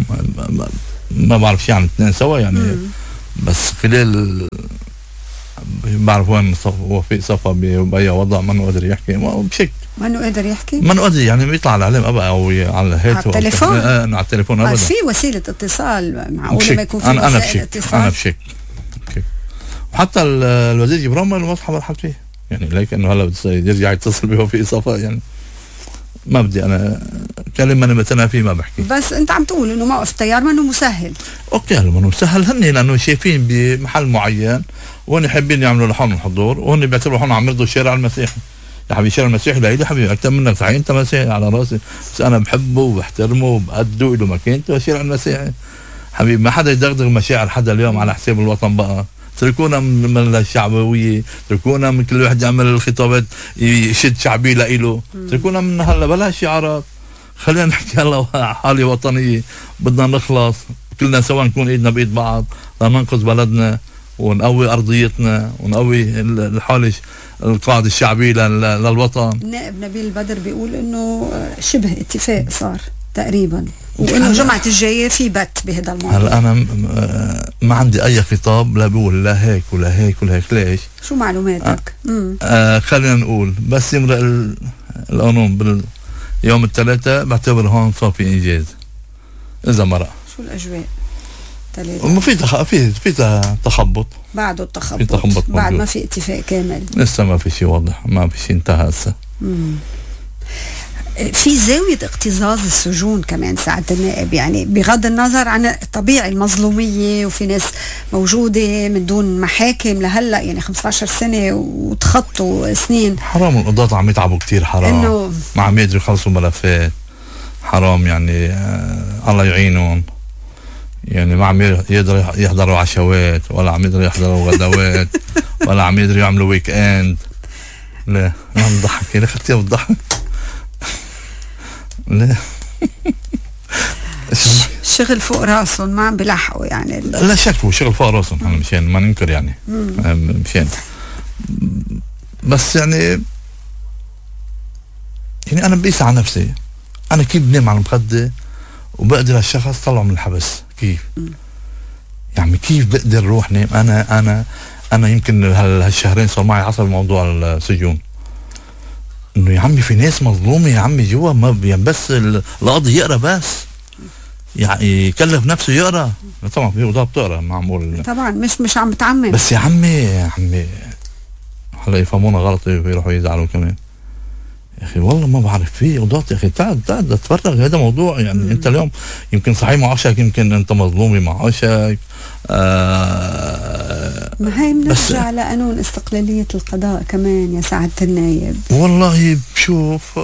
ما بعرف شيء عن الاثنين سوا يعني. بس خلال بعرف وين وفيق صفا بأي وضع ما قادر يحكي بشك ما قادر يحكي ما قادر يعني بيطلع على الإعلام أبقى أو على الهاتف على التليفون على التليفون أبدا في وسيلة اتصال معقولة ما يكون في وسائل اتصال. أنا بشك وحتى الوزير جبران ما حدا حكي يعني ليك إنه هلا يرجع يتصل بوفيق صفا يعني ما بدي أنا كلمة أنا متنا فيه ما بحكي. بس أنت عم تقول إنه موقف التيار منه مسهل. أوكي هلا منه مسهل هني لأنه شايفين بمحل معين وهن حابين يعملوا لحالهم الحضور وهن بيعتبروا حالهم عم يرضوا الشارع المسيحي. يا حبيبي الشارع المسيحي لا حبيبي أكثر منك صحيح أنت مسيحي على راسي بس أنا بحبه وبحترمه وبقدره له مكانته الشارع المسيحي. حبيبي ما حدا يدغدغ مشاعر حدا اليوم على حساب الوطن بقى. اتركونا من الشعبوية، اتركونا من كل واحد يعمل الخطابات يشد شعبي لإله، اتركونا من هلا بلا شعارات. خلينا نحكي هلا حالة وطنية بدنا نخلص كلنا سوا نكون ايدنا بايد بعض لننقذ بلدنا ونقوي ارضيتنا ونقوي الحالة القاعدة الشعبية للوطن. النائب نبيل البدر بيقول انه شبه اتفاق صار تقريبا وانه جمعة الجاية في بت بهذا الموضوع. هلا انا ما عندي اي خطاب لا بقول لا هيك ولا هيك ولا هيك. ليش؟ شو معلوماتك؟ خلينا نقول بس يمرق القانون يوم الثلاثاء بعتبر هون صار في انجاز اذا مرق. شو الاجواء؟ في تخبط بعده التخبط بعد ما في اتفاق كامل لسه ما في شيء واضح ما في شيء انتهى هسه. في زاوية اكتظاظ السجون كمان ساعة النائب يعني بغض النظر عن طبيعي المظلومية وفي ناس موجودة من دون محاكم لهلأ يعني 15 سنة وتخطوا سنين. حرام القضاة عم يتعبوا كتير حرام إنه ما عم يقدروا يخلصوا ملفات حرام يعني الله يعينهم يعني ما عم يقدروا يحضروا عشوات ولا عم يقدروا يحضروا غدوات ولا عم يقدروا يعملوا ويك اند. لا عم بضحك يا اختي بتضحك لا الشغل فوق راسهم ما عم بيلحقوا يعني لا شك هو شغل فوق راسهم مشان ما ننكر يعني مشان بس يعني انا بقيس على نفسي انا كيف بنام على المخدة وبقدر هالشخص طلعه من الحبس كيف يعني كيف بقدر روح نام انا يمكن هالشهرين صار معي عصر موضوع السجون انه يا عمي في ناس مظلومه يا عمي جوا ما يعني بس القاضي يقرا بس يعني يكلف نفسه يقرا طبعا في قضاة بتقرا معمول طبعا مش عم بتعمم بس يا عمي هلا يفهمونا غلط يروحوا يزعلوا كمان يا اخي والله ما بعرف في قضاة يا اخي تعال اتفرغ هذا موضوع يعني انت اليوم يمكن صحيح معاشك يمكن انت مظلومه معاشك ما هي بنرجع على قانون استقلالية القضاء كمان يا سعادة النايب. والله بشوف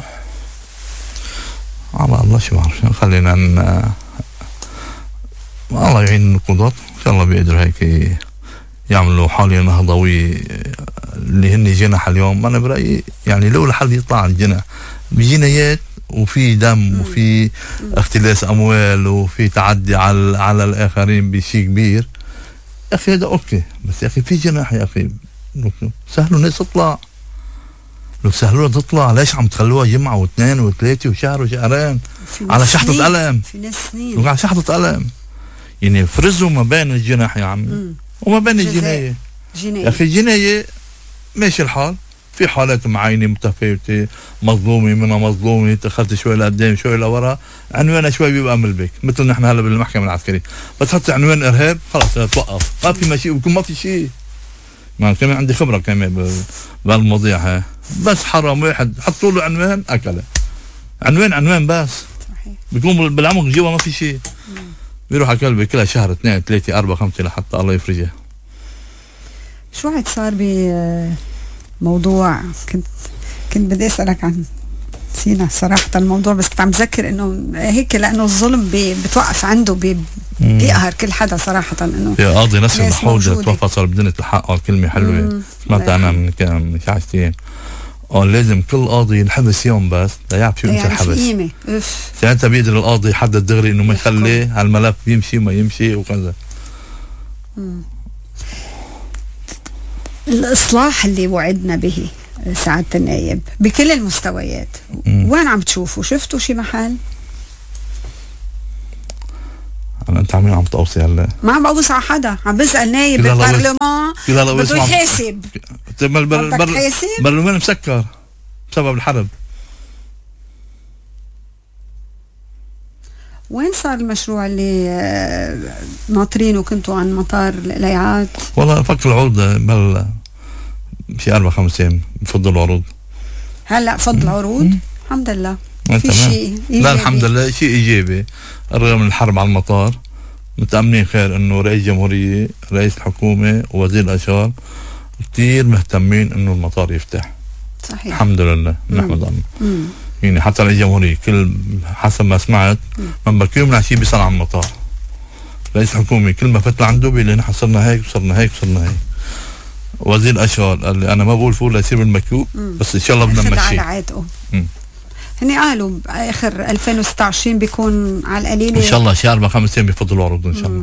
على الله شو بعرف خلينا الله يعين القضاة ان شاء الله بيقدروا هيك يعملوا حالة نهضوية اللي هن جنح اليوم. انا برأيي يعني لولا حل يطلع الجنح بجنايات وفي دم وفي اختلاس اموال وفي تعدي على الاخرين بشيء كبير يا اخي هذا اوكي بس يا اخي في جناح يا اخي سهلوا الناس تطلع لو سهلوا تطلع ليش عم تخلوها جمعة واثنين وثلاثة وشهر وشهرين على شحطة قلم في ناس سنين على شحطة قلم يعني فرزوا ما بين الجناح يا عمي وما بين الجناية يا اخي الجناية ماشي الحال في حالات معينة متفاوتة مظلومة منها مظلومة دخلت شوي لقدام شوي لورا عنوانها شوي بيبقى من البيك مثل نحن هلا بالمحكمة العسكرية بتحط عنوان إرهاب خلاص توقف ما في ماشي ويكون ما في شيء ما كمان عندي خبرة كمان بهالمواضيع هاي بس حرام واحد حطوا له عنوان أكله عنوان بس بيكون بالعمق جوا ما في شيء بيروح على كلبي كلها شهر 2 3 4 5 لحتى الله يفرجها. شو عاد صار بموضوع كنت بدي اسالك عن سينا صراحه الموضوع بس كنت عم بذكر انه هيك لانه الظلم بتوقف عنده بيقهر كل حدا صراحه انه يا قاضي نسر محمود توفى صار بدنا الحق كلمه حلوه سمعتها انا من كم ساعتين لازم كل قاضي ينحبس يوم بس لا يعرف شو الحبس ساعتها بيقدر القاضي يحدد دغري انه ما يخلي هالملف يمشي ما يمشي وكذا. الإصلاح اللي وعدنا به سعادة النايب بكل المستويات وين عم تشوفوا شفتوا شي محل؟ انت عم توصي هلا؟ ما عم بوصي على حدا، عم بسأل نايب بالبرلمان بده يحاسب. بدك حاسب؟ البرلمان مسكر بسبب الحرب. وين صار المشروع اللي ناطرينه كنتوا عن مطار القليعات؟ والله فك العروض بل شي 4-5 ايام بفضوا العروض. هلا فض العروض؟ الحمد لله. في شيء لا الحمد لله شيء ايجابي رغم الحرب على المطار. متأمنين خير انه رئيس الجمهورية، رئيس الحكومة، ووزير الاشغال كتير مهتمين انه المطار يفتح. صحيح. الحمد لله نحمد الله. يعني حتى رئيس الجمهورية كل حسب ما سمعت من بكير من عشية بيصل على المطار. رئيس الحكومة كل ما فتنا عنده بيقول لنا صرنا هيك وصرنا هيك وصرنا هيك. وزير الاشغال قال لي انا ما بقول فول ليصير بالمكيوب بس ان شاء الله بدنا نمشي. هني قالوا باخر 2026 بيكون على القليله ان شاء الله شهر 4-5 ايام بفضلوا العروض ان شاء الله.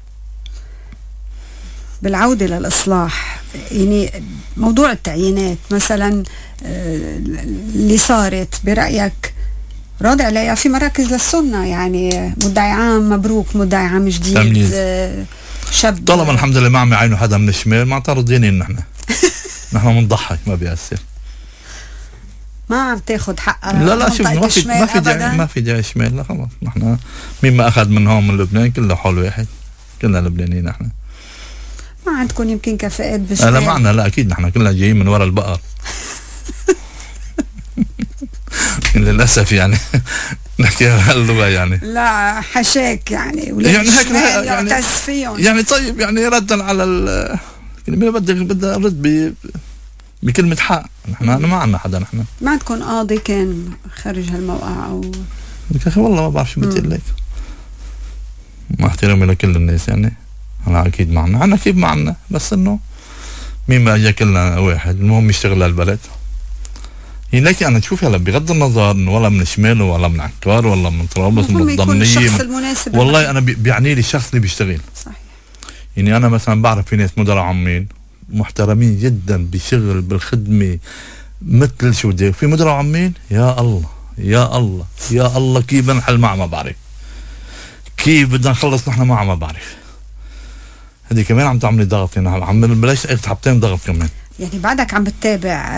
بالعوده للاصلاح، يعني موضوع التعيينات مثلا اللي صارت برايك راضي عليها في مراكز للسنه؟ يعني مدعي عام مبروك، مدعي عام جديد شاب طالما الحمد لله ما عم يعينوا حدا من الشمال ما طاردينين نحن. نحن بنضحك ما بيأثر. ما عم تاخد حقها. لا شوف ما في داعي شمال. لا خلاص نحن مين ما اخذ من هون من لبنان كله حول واحد، كلنا لبنانيين نحن. ما عندكم يمكن كفاءات بالشمال؟ لا معنا، لا اكيد نحن كلنا جايين من وراء البقر. للاسف يعني نحكي هاللغه يعني. لا حشاك يعني يعني هيك يعتز فيهم يعني. طيب يعني ردا على بدي ارد بكلمة حق. نحن ما عنا حدا. نحن ما عندكم قاضي كان خرج هالموقع او يا اخي والله ما بعرف شو بدي اقول لك. مع احترامي لكل الناس يعني انا اكيد معنا، انا كيف معنا، بس انه مين ما اجى كلنا واحد، المهم يشتغل للبلد. يعني ليك انا تشوف هلا بغض النظر انه ولا من شمال ولا من عكار ولا من طرابلس من الضمنيه، والله انا بيعني لي الشخص اللي بيشتغل. صحيح. يعني انا مثلا بعرف في ناس مدراء عامين محترمين جدا بشغل بالخدمه مثل شو بدي، في مدراء عامين يا الله يا الله يا الله كيف بنحل معه ما بعرف، كيف بدنا نخلص نحن معه ما بعرف. هذه كمان عم تعملي ضغط، يعني عم بلاش حبتين ضغط كمان. يعني بعدك عم بتتابع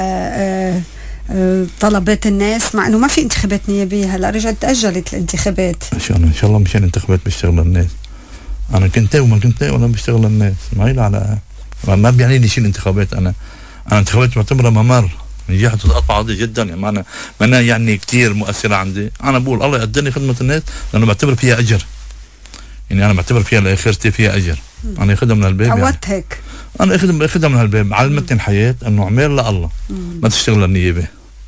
طلبات الناس مع انه ما في انتخابات نيابيه، هلا رجعت تاجلت الانتخابات. ان شاء الله مشان الانتخابات بيشتغل للناس. انا كنت وما كنت ولا بشتغل للناس، ما هي على ما بيعني لي شيء الانتخابات. انا انتخابات معتبرها ممر نجحت وتقطع عادي جدا، يعني ما انا يعني كثير مؤثره عندي. انا بقول الله يقدرني خدمه الناس لانه بعتبر فيها اجر، يعني انا بعتبر فيها لاخرتي فيها اجر. انا اخذها من الباب يعني. عودت هيك انا اخذها من الباب، علمتني الحياه انه اعمل لله ما تشتغل للنيابه.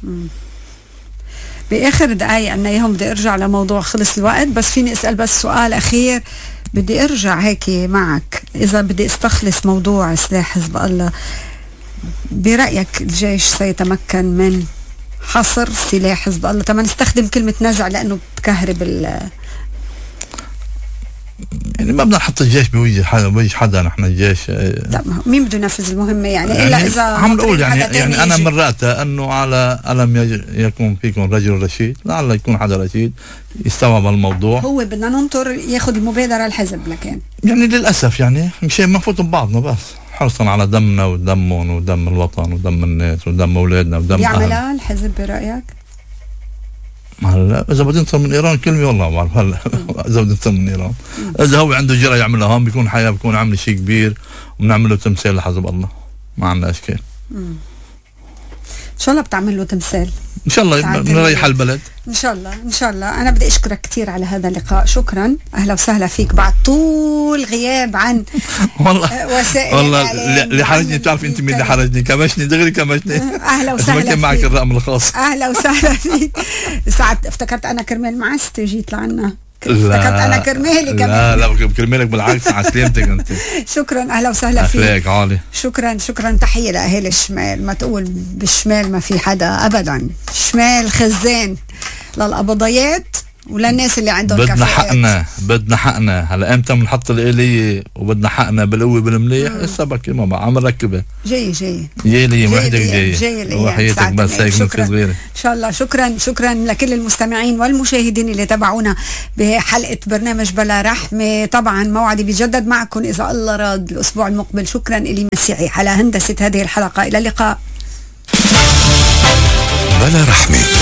باخر دقائق انا اياهم بدي ارجع لموضوع، خلص الوقت، بس فيني اسال بس سؤال اخير. بدي ارجع هيك معك، اذا بدي استخلص موضوع سلاح حزب الله، برايك الجيش سيتمكن من حصر سلاح حزب الله؟ طبعا نستخدم كلمه نزع لانه بتكهرب يعني ما بدنا نحط الجيش بوجه حدا. نحن الجيش لا مين بده ينفذ المهمه يعني الا اذا عم نقول يعني انا من رأيته انه على الم يكون فيكم رجل رشيد، لعل يكون حدا رشيد يستوعب الموضوع. هو بدنا ننطر ياخذ المبادره الحزب، لكن يعني للاسف يعني مشان ما نفوت ببعضنا بس حرصا على دمنا ودمهم ودم الوطن ودم الناس ودم اولادنا ودم يعملها الحزب برايك؟ هلا اذا بدي نصل من ايران كلمه والله ما بعرف. هلا اذا بدي نصل من ايران، اذا هو عنده جرأة يعملها هون بيكون حياه، بيكون عامل شيء كبير وبنعمل له تمثال لحزب الله، ما عندنا اشكال. ان شاء الله بتعمل له تمثال، ان شاء الله نريح البلد ان شاء الله ان شاء الله. انا بدي اشكرك كثير على هذا اللقاء، شكرا، اهلا وسهلا فيك بعد طول غياب عن والله وسائل والله اللي حرجني. بتعرف انت مين اللي حرجني؟ كمشني دغري كمشني. اهلا وسهلا فيك، معك الرقم الخاص. اهلا وسهلا فيك. ساعات افتكرت انا كرمال معستي جيت لعنا، افتكرت انا كرمالي كمان. لا كرمالك بالعكس، على سلامتك انت. شكرا، اهلا وسهلا فيك. اخلاق عالي. شكرا تحيه لاهالي الشمال. ما تقول بالشمال ما في حدا ابدا، الشمال خزان للقبضيات وللناس اللي عندهم بدنا كفاءات. بدنا حقنا. هلا امتى بنحط الآلية وبدنا حقنا بالقوة بالمليح؟ لسه بكي ماما عم ركبها. جاي يلي وحدك جاي وحياتك بس هيك شكرا صغيرة. ان شاء الله. شكرا لكل المستمعين والمشاهدين اللي تابعونا بحلقة برنامج بلا رحمة. طبعا موعدي بيجدد معكم إذا الله راد الأسبوع المقبل. شكرا إلي مسيعي على هندسة هذه الحلقة. إلى اللقاء. بلا رحمة.